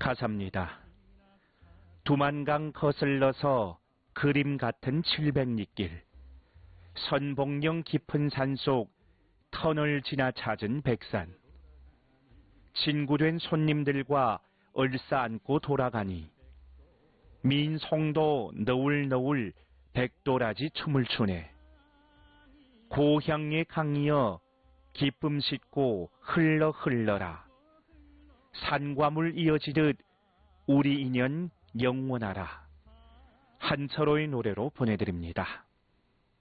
가사입니다. 두만강 거슬러서 그림 같은 700리길, 선봉령 깊은 산속 터널 지나 찾은 백산, 친구된 손님들과 얼싸안고 돌아가니 민송도 너울너울 백도라지 춤을 추네. 고향의 강이여 기쁨 싣고 흘러 흘러라. 산과 물 이어지듯 우리 인연 영원하라. 한철호의 노래로 보내드립니다.